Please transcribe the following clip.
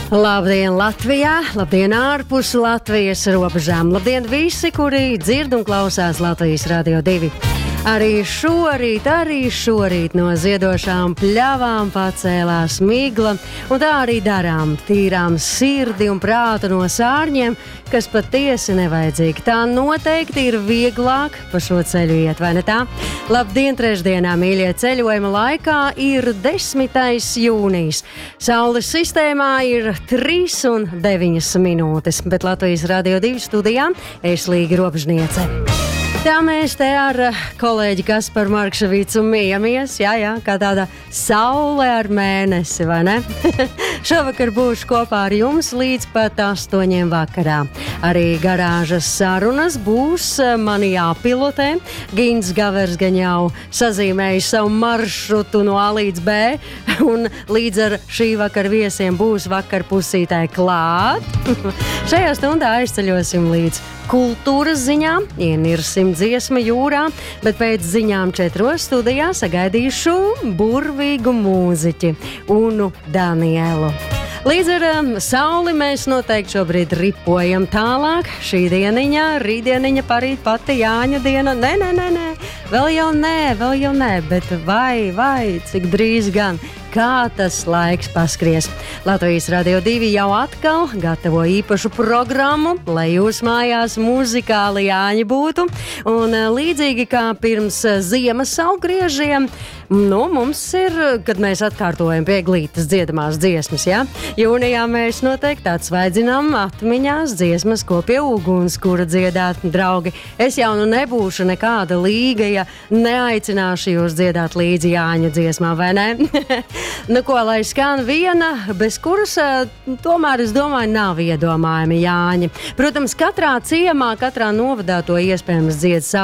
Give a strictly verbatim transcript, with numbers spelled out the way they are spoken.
Labdien Latvijā, labdien ārpus Latvijas robežām, labdien visi, kuri dzird un klausās Latvijas Radio divi. Arī šorīt, arī šorīt no ziedošām pļavām pacēlās migla, un tā arī darām, tīrām sirdi un prātu no sārņiem, kas patiesi nevajadzīgi. Tā noteikti ir vieglāk pa šo ceļu iet, vai ne tā? Labdien, trešdienā, mīļie, ceļojuma laikā ir desmitais jūnijas. Saules sistēmā ir trīs un deviņas minūtes, bet Latvijas Radio divi studijā es Līga Robežniece. Tā mēs te ar kolēģi Kasparu Markševicu mījamies, jā, jā, kā tāda saule ar mēnesi, vai ne? Šovakar būšu kopā ar jums līdz pat astoņiem vakarā. Arī garāžas sarunas būs mani jāpilotē. Gins Gavers gan jau sazīmējis savu maršrutu no A līdz B, un līdz ar šī vakara viesiem būs vakarpusītē klāt. Šajā stundā aizceļosim līdz kultūras ziņām, ienirsim dziesma jūrā, bet pēc ziņām četros studijā sagaidīšu burvīgu mūziķi Unu Danielu. Līdz ar um, sauli mēs noteikti šobrīd ripojam tālāk. Šī dieniņa, rītdieniņa, parīt pati Jāņu diena. Nē, nē, nē, nē, vēl jau nē, vēl jau nē, bet vai, vai, cik drīz gan. Kā tas laiks paskries. Latvijas Radio divi jau atkal gatavo īpašu programmu, lai jūs mājās muzikāli Jāņi būtu. Un līdzīgi kā pirms ziemas saulgriežiem, nu, mums ir, kad mēs atkārtojam pieglītas dziedamās dziesmas, ja? Jūnijā mēs noteikti atsvaidzinām atmiņās dziesmas, ko pie uguns, kura dziedāt, draugi. Es jau nu nebūšu nekāda līga, ja neaicināšu jūs dziedāt līdzi Jāņu dziesmā, vai ne? Nu, ko, lai skan viena, bez kuras, tomēr, es domāju, nav iedomājami Jāņi. Protams, katrā ciemā, katrā novadā to iespējams dzied